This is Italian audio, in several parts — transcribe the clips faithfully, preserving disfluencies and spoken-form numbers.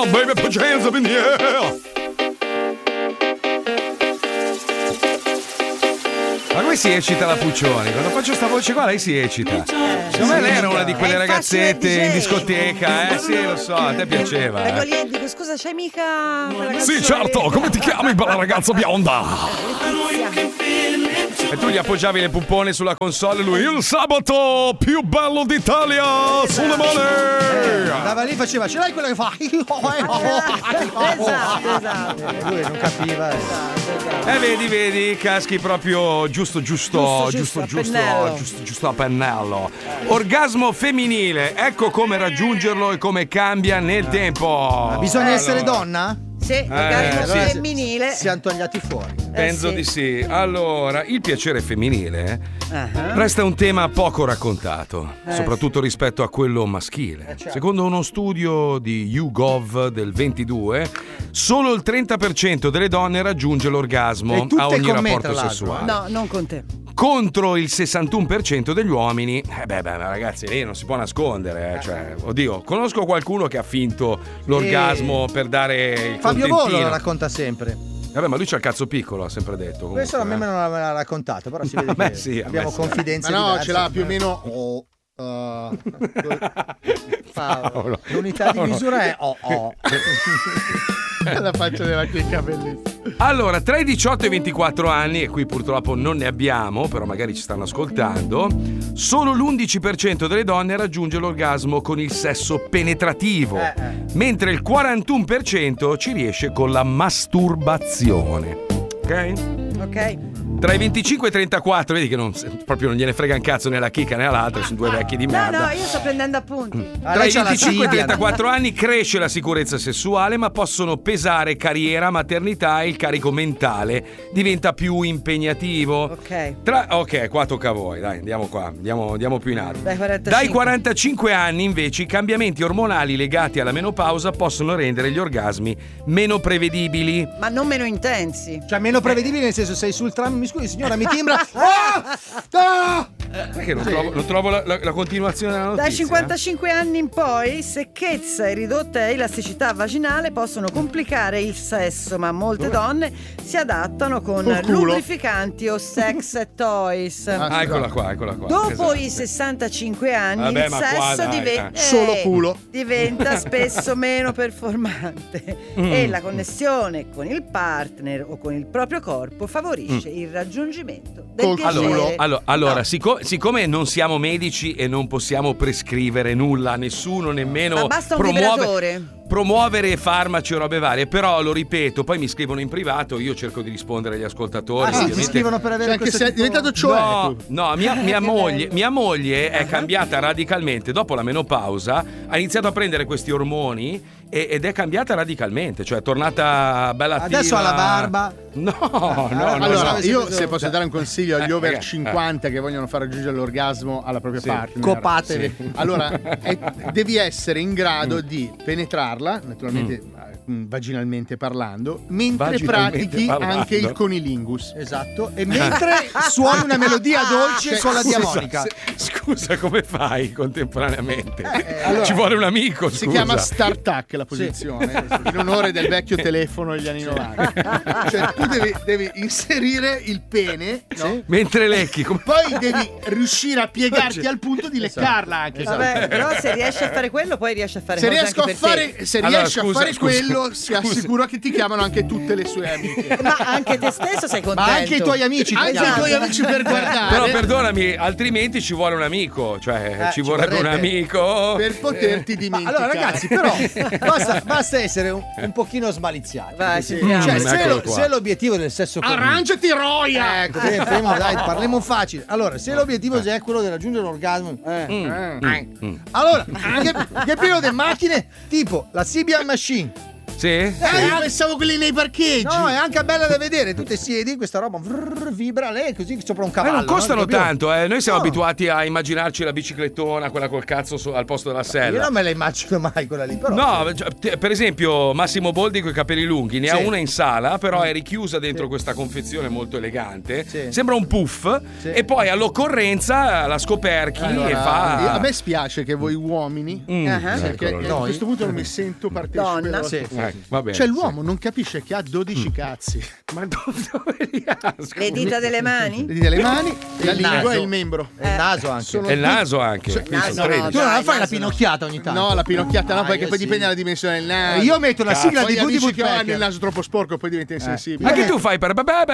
on, baby, put your hands up in the air. Ma come si eccita la Puccioni? Quando faccio sta voce qua lei si eccita. Secondo me lei era una di quelle ragazzette in discoteca, eh? Sì, lo so, a te piaceva. Vengo Eh. lì e dico, scusa, c'hai mica quella Sì, canzone? certo, come ti chiami, bella ragazza bionda? E tu gli appoggiavi le puppone sulla console e lui, il sabato più bello d'Italia, sulle mani! Andava lì, faceva, ce l'hai quella che fa? Esatto, esatto. Lui non capiva. Eh, vedi, vedi, caschi proprio giusto, giusto, Giusto, giusto, giusto, a giusto, pennello. giusto, giusto a pennello. Orgasmo femminile, ecco come raggiungerlo e come cambia nel tempo. Ma bisogna Allora. essere donna? Sì, orgasmo sì. femminile. Siamo tagliati fuori. Penso Eh, sì. di sì. Allora, il piacere femminile Ah. resta un tema poco raccontato, Eh, soprattutto rispetto a quello maschile. certo. Secondo uno studio di YouGov del ventidue, solo il trenta per cento delle donne raggiunge l'orgasmo E tutte a ogni con me, rapporto tra l'altro, sessuale. No, non con te. Contro il sessantuno per cento degli uomini. Eh beh, beh, ragazzi, lì non si può nascondere. Eh. Cioè, oddio, conosco qualcuno che ha finto l'orgasmo per dare il Fabio Volo contentino. lo racconta sempre. Vabbè, ma lui c'ha il cazzo piccolo, ha sempre detto. Comunque, Questo a me eh. me non l'ha raccontato, però si vede A me che sì, a me abbiamo sì. confidenze Ma no, diverse. ce l'ha più o meno. Oh, uh, Paolo, l'unità di misura è oh oh. la faccia della chicca bellissima. Allora, tra i diciotto e i ventiquattro anni, e qui purtroppo non ne abbiamo, però magari ci stanno ascoltando, solo l'undici per cento delle donne raggiunge l'orgasmo con il sesso penetrativo, Eh, eh. mentre il quarantuno per cento ci riesce con la masturbazione. Ok? Ok. Tra i venticinque e i trentaquattro, vedi che non, proprio non gliene frega un cazzo né la chicca né l'altra, sono due vecchi di No, merda. no, io sto prendendo appunti. Ah, Tra lei i c'ha la venticinque e i Silvia. trentaquattro anni cresce la sicurezza sessuale, ma possono pesare carriera, maternità e il carico mentale diventa più impegnativo. Ok. Tra- ok, qua tocca a voi, dai, andiamo qua, andiamo, andiamo più in alto. Dai quarantacinque. Dai quarantacinque anni, invece, i cambiamenti ormonali legati alla menopausa possono rendere gli orgasmi meno prevedibili. Ma non meno intensi. Cioè meno prevedibile, nel senso, sei sul tram, mi scusi signora, mi timbra. Ah! Ah! Perché non trovo, non trovo la, la- la continuazione della notizia? Dai cinquantacinque anni in poi, secchezza e ridotta elasticità vaginale possono complicare il sesso, ma molte donne si adattano con Col culo. lubrificanti o sex toys. Ah, eccola qua, eccola qua. Dopo Esatto. i sessantacinque anni Vabbè, il ma sesso qua, dai, diven- eh. Solo culo. diventa spesso meno performante Mm. e la connessione con il partner o con il proprio corpo favorisce Mm. il raggiungimento del Col piacere. Allora, allora, allora No. siccome, siccome non siamo medici e non possiamo prescrivere nulla a nessuno, nemmeno Ma basta un promuove- vibratore. promuovere farmaci o robe varie, però lo ripeto, poi mi scrivono in privato, io cerco di rispondere agli ascoltatori. Ah sì, ti ovviamente. scrivono per avere Cioè, anche questo se è tipo- diventato cioè. No, no, mia, mia Che moglie, bello. mia moglie è cambiata radicalmente dopo la menopausa, ha iniziato a prendere questi ormoni e- ed è cambiata radicalmente, cioè è tornata bella attiva. Adesso ha la barba. No, no, no. Allora, no. io se posso dare un consiglio agli Eh, over eh, cinquanta che vogliono far raggiungere l'orgasmo alla propria Sì. partner. Copatevi. Sì. Allora, è- devi essere in grado di penetrarla, naturalmente eh, vaginalmente parlando, mentre Vaginalmente pratichi parlando. anche il conilingus. Esatto. E mentre suoni una melodia dolce Cioè, con la scusa, diamonica. Se- Scusa, come fai contemporaneamente? Eh, allora, Ci vuole un amico, scusa. Si chiama StarTac la posizione, in onore del vecchio telefono degli anni novanta. Cioè tu devi, devi inserire il pene, no? Mentre lecchi, come... Poi devi riuscire a piegarti al punto di leccarla anche. Vabbè, però se riesci a fare quello, poi riesci a fare Se cose riesco a anche per fare, te. se Allora, riesci scusa, a fare scusa, quello, si scusa. assicura che ti chiamano anche tutte le sue amiche. Ma anche te stesso sei contento. ma anche i tuoi amici. ti Anche i chiamano. tuoi amici per guardare. Però perdonami, altrimenti ci vuole un amico, cioè Eh, ci ci vorrebbe un vorrebbe. amico. per poterti Ma dimenticare. allora ragazzi, però basta, basta essere un, un pochino sbaliziati. Vai, Sì. sentiamo. Cioè, Mm, se, eccolo lo- qua. se l'obiettivo del sesso Arrangiati Roia. Ecco, sì, prima, dai, parliamo facile. Allora, se l'obiettivo è quello di raggiungere l'orgasmo, eh, Mm, mm. allora, che, che periodo di macchine tipo la Sibian Machine, Sì? Eh, Sì. io pensavo quelli nei parcheggi. No, è anche bella da vedere. Tu ti siedi, questa roba vrrr, vibra lei così sopra un Eh, cavallo. non costano no? tanto, eh. Noi siamo No. abituati a immaginarci la biciclettona, quella col cazzo su- al posto della Io sella. non me la immagino mai quella lì, però. No, cioè, te- per esempio Massimo Boldi con i capelli lunghi ne ha Sì. una in sala, però è richiusa dentro questa confezione molto elegante. Sì. Sembra un puff Sì. e poi all'occorrenza la scoperchi Allora, e fa. a me spiace che voi uomini, Mm, Ah. perché eccolo lì. a questo punto non mi sento partecipe. Donna. della- Sì. Eh, va bene, Cioè sì. l'uomo non capisce che ha dodici cazzi. Ma dove, dove li ha? Le dita delle mani? Le dita delle mani, la Il lingua naso. e il membro. E il naso anche. Sono E il due- naso anche. Cioè, Quindi sono naso no, tredici. Tu non Dai, la fai la naso no. pinocchiata ogni tanto? No, la pinocchiata no, Ah, perché io poi sì. dipende dalla dimensione del naso. Eh, Io metto la sigla Poi di Woody amici che hanno il Woodpecker. naso troppo sporco, poi diventa insensibile. Anche tu fai per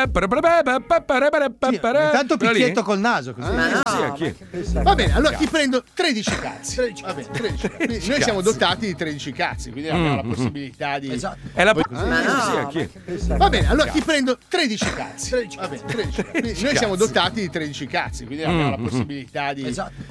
Sì, intanto Quella lì? ma col naso così. Ma no, Sì, anch'io. Va bene, allora ti prendo tredici cazzi. Va bene, tredici cazzi. Quindi noi siamo dotati di tredici cazzi, quindi abbiamo la possibilità di. Esatto. È la Ma no, sì, anch'io. Va bene, allora ti prendo tredici cazzi. Va bene, tredici. Quindi noi siamo dotati di tredici cazzi, quindi abbiamo la possibilità di. Esatto.